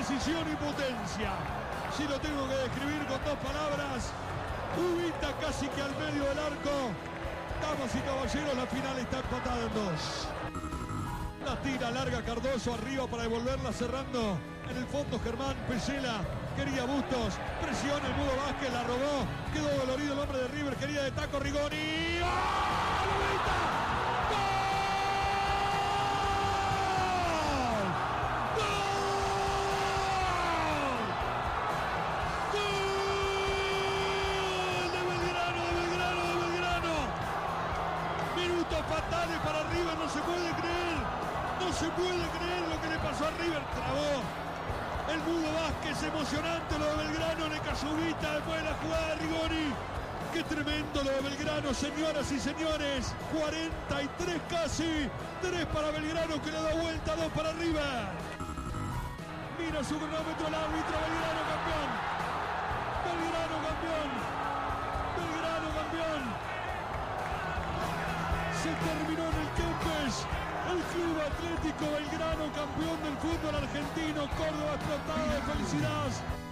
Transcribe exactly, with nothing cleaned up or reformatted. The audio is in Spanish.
precisión y potencia. Si lo tengo que describir con dos palabras, ubita casi que al medio del arco. Damas y caballeros, la final está empatada en dos. La tira larga Cardoso arriba para devolverla cerrando. En el fondo Germán Pesela. Quería Bustos. Presiona el Mudo Vázquez. La robó. Quedó dolorido el hombre de River. Quería de taco Rigoni. ¡Gol! ¡Ubita! Fatales para River, no se puede creer, no se puede creer lo que le pasó a River. Trabó el Mudo Vázquez, emocionante lo de Belgrano, le cayó Ubita después de la jugada de Rigoni. Qué tremendo lo de Belgrano, señoras y señores. cuarenta y tres casi, tres para Belgrano que le da vuelta, dos para River. Mira su cronómetro el árbitro, Belgrano campeón, Belgrano campeón, Belgrano campeón. Se terminó en el Kempes, el Club Atlético Belgrano, campeón del fútbol argentino. Córdoba explotado de felicidad.